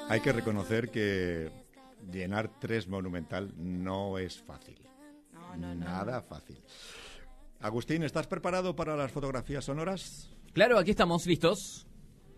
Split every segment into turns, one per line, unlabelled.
Hay que reconocer que llenar 3 Monumental no es fácil. No. Nada fácil. Agustín, ¿estás preparado para las fotografías sonoras?
Claro, aquí estamos, listos.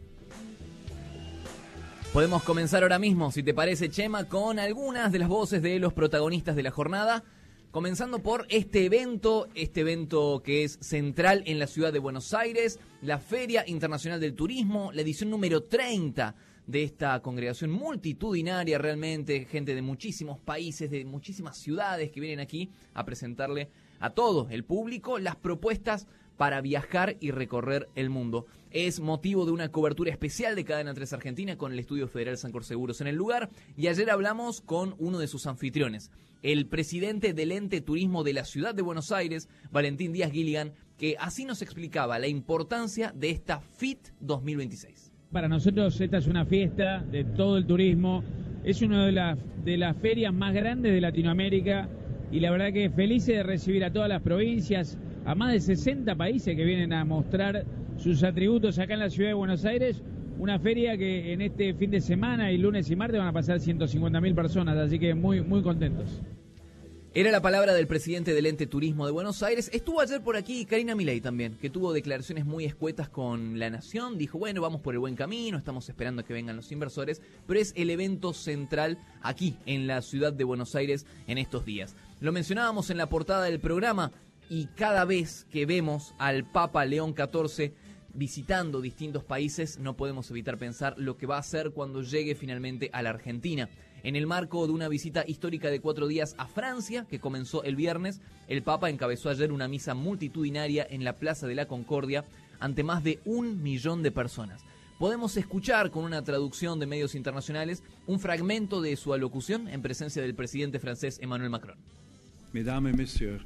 Podemos comenzar ahora mismo, si te parece, Chema, con algunas de las voces de los protagonistas de la jornada. Comenzando por este evento que es central en la ciudad de Buenos Aires, la Feria Internacional del Turismo, la edición número 30 de esta congregación multitudinaria, realmente, gente de muchísimos países, de muchísimas ciudades que vienen aquí a presentarle a todo el público las propuestas para viajar y recorrer el mundo. Es motivo de una cobertura especial de Cadena 3 Argentina con el Estudio Federal Sancor Seguros en el lugar, y ayer hablamos con uno de sus anfitriones, el presidente del Ente Turismo de la Ciudad de Buenos Aires, Valentín Díaz Gilligan, que así nos explicaba la importancia de esta FIT 2026.
Para nosotros esta es una fiesta de todo el turismo, es una de las ferias más grandes de Latinoamérica, y la verdad que felices de recibir a todas las provincias, a más de 60 países que vienen a mostrar sus atributos acá en la ciudad de Buenos Aires. Una feria que en este fin de semana y lunes y martes van a pasar 150.000 personas, así que muy, muy contentos.
Era la palabra del presidente del Ente Turismo de Buenos Aires. Estuvo ayer por aquí Karina Milei también, que tuvo declaraciones muy escuetas con La Nación. Dijo, bueno, vamos por el buen camino, estamos esperando a que vengan los inversores, pero es el evento central aquí en la ciudad de Buenos Aires en estos días. Lo mencionábamos en la portada del programa, y cada vez que vemos al Papa León XIV visitando distintos países, no podemos evitar pensar lo que va a hacer cuando llegue finalmente a la Argentina. En el marco de una visita histórica de 4 días a Francia, que comenzó el viernes, el Papa encabezó ayer una misa multitudinaria en la Plaza de la Concordia ante más de 1 millón de personas. Podemos escuchar, con una traducción de medios internacionales, un fragmento de su alocución en presencia del presidente francés Emmanuel Macron.
Mesdames et messieurs,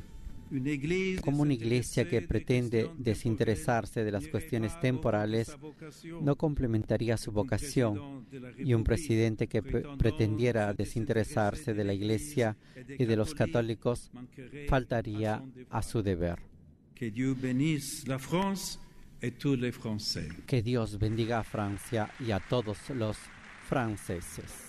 como una iglesia que pretende desinteresarse de las cuestiones temporales no complementaría su vocación, y un presidente que pretendiera desinteresarse de la iglesia y de los católicos faltaría a su deber.
Que Dieu bénisse la France et tous les Français.
Que Dios bendiga a Francia y a todos los franceses.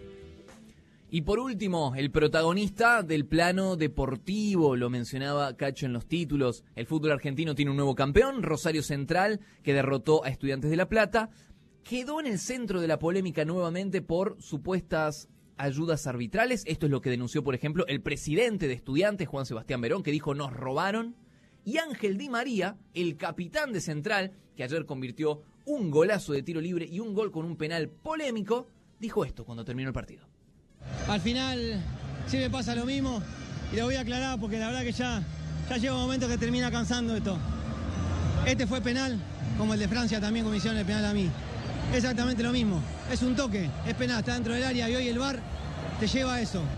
Y por último, el protagonista del plano deportivo, lo mencionaba Cacho en los títulos. El fútbol argentino tiene un nuevo campeón, Rosario Central, que derrotó a Estudiantes de La Plata. Quedó en el centro de la polémica nuevamente por supuestas ayudas arbitrales. Esto es lo que denunció, por ejemplo, el presidente de Estudiantes, Juan Sebastián Verón, que dijo nos robaron. Y Ángel Di María, el capitán de Central, que ayer convirtió un golazo de tiro libre y un gol con un penal polémico, dijo esto cuando terminó el partido.
Al final sí me pasa lo mismo y lo voy a aclarar porque la verdad que ya llega un momento que termina cansando esto. Este fue penal, como el de Francia también, como hicieron el penal a mí. Exactamente lo mismo, es un toque, es penal, está dentro del área y hoy el VAR te lleva a eso.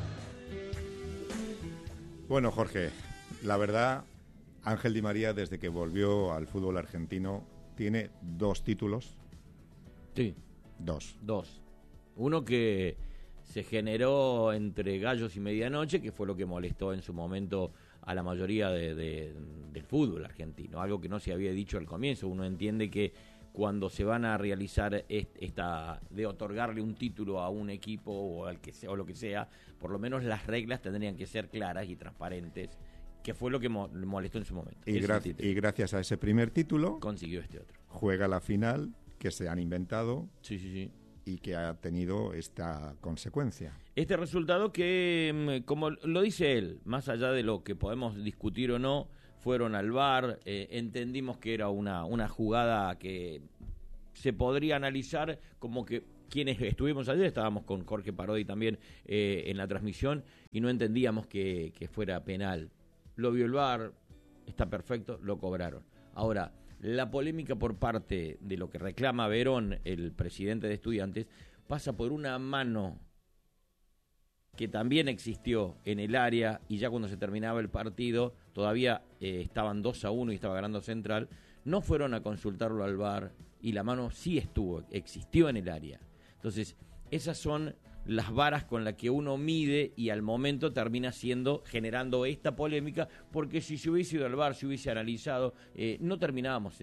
Bueno, Jorge, la verdad, Ángel Di María, desde que volvió al fútbol argentino, tiene 2 títulos.
Sí.
2.
Uno que se generó entre gallos y medianoche, que fue lo que molestó en su momento a la mayoría del fútbol argentino, algo que no se había dicho al comienzo. Uno entiende que cuando se van a realizar esta de otorgarle un título a un equipo o al que sea, o lo que sea, por lo menos las reglas tendrían que ser claras y transparentes, que fue lo que molestó en su momento.
Y gracias a ese primer título
consiguió este otro.
Juega la final que se han inventado.
Sí.
Y que ha tenido esta consecuencia.
Este resultado que, como lo dice él, más allá de lo que podemos discutir o no, fueron al VAR, entendimos que era una jugada que se podría analizar como que quienes estuvimos ayer, estábamos con Jorge Parodi también en la transmisión, y no entendíamos que fuera penal. Lo vio el VAR, está perfecto, lo cobraron. Ahora, la polémica por parte de lo que reclama Verón, el presidente de Estudiantes, pasa por una mano que también existió en el área, y ya cuando se terminaba el partido, todavía estaban 2-1 y estaba ganando Central, no fueron a consultarlo al VAR, y la mano sí existió en el área. Entonces, esas son las varas con las que uno mide, y al momento termina generando esta polémica, porque si se hubiese ido al VAR, si hubiese analizado, no terminábamos en esto.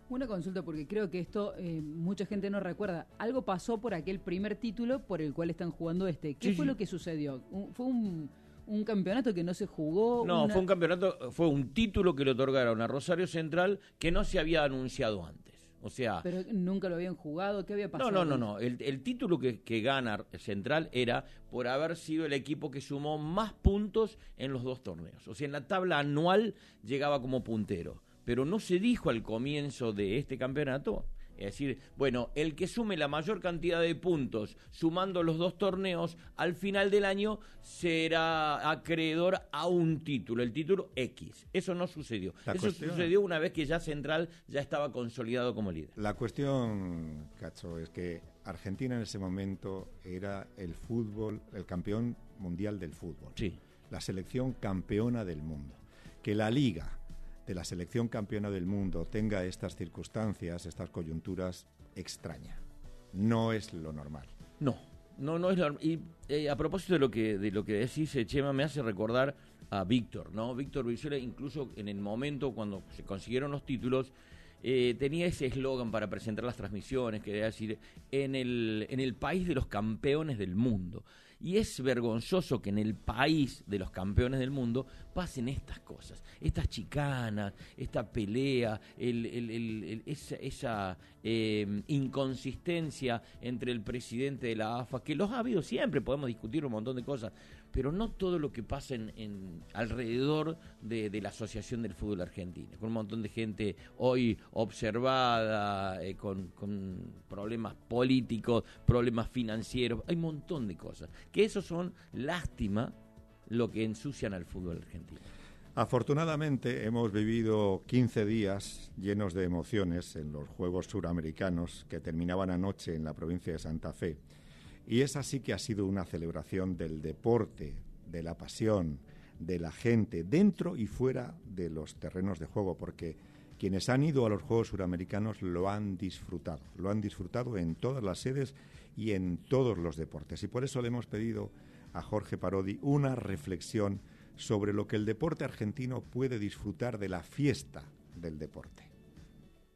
Una consulta, porque creo que esto mucha gente no recuerda. Algo pasó por aquel primer título por el cual están jugando este. ¿Qué fue lo que sucedió? ¿Fue un campeonato que no se jugó?
No, fue un título que le otorgaron a Rosario Central que no se había anunciado antes. O sea,
pero nunca lo habían jugado. ¿Qué había pasado?
No. El título que gana Central era por haber sido el equipo que sumó más puntos en los 2 torneos. O sea, en la tabla anual llegaba como puntero. Pero no se dijo al comienzo de este campeonato, es decir, bueno, el que sume la mayor cantidad de puntos sumando los 2 torneos, al final del año será acreedor a un título, el título X. Eso no sucedió. Sucedió una vez que ya Central ya estaba consolidado como líder.
La cuestión, Cacho, es que Argentina en ese momento era el campeón mundial del fútbol.
Sí.
La selección campeona del mundo. Que la Liga de la selección campeona del mundo tenga estas circunstancias, estas coyunturas, extraña. No es lo normal.
No es lo normal. Y a propósito de lo que decís, Chema, me hace recordar a Víctor, ¿no? Víctor Brizuela, incluso en el momento cuando se consiguieron los títulos, tenía ese eslogan para presentar las transmisiones, que era decir, en el país de los campeones del mundo. Y es vergonzoso que en el país de los campeones del mundo pasen estas cosas, estas chicanas, esta pelea, esa inconsistencia entre el presidente de la AFA, que los ha habido siempre, podemos discutir un montón de cosas, pero no todo lo que pasa alrededor de la Asociación del Fútbol Argentino, con un montón de gente hoy observada, con problemas políticos, problemas financieros, hay un montón de cosas, que esos son, lástima, lo que ensucian al fútbol argentino.
Afortunadamente hemos vivido 15 días llenos de emociones en los Juegos Suramericanos que terminaban anoche en la provincia de Santa Fe. Y esa sí que ha sido una celebración del deporte, de la pasión, de la gente, dentro y fuera de los terrenos de juego, porque quienes han ido a los Juegos Suramericanos lo han disfrutado en todas las sedes y en todos los deportes. Y por eso le hemos pedido a Jorge Parodi una reflexión sobre lo que el deporte argentino puede disfrutar de la fiesta del deporte.